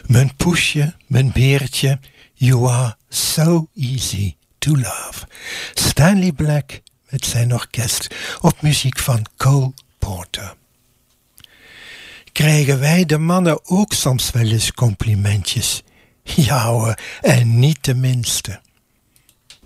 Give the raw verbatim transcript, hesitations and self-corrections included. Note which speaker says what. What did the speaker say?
Speaker 1: Mijn poesje, mijn beertje, you are so easy to love. Stanley Black met zijn orkest op muziek van Cole Porter. Krijgen wij de mannen ook soms wel eens complimentjes? Ja hoor, en niet de minste.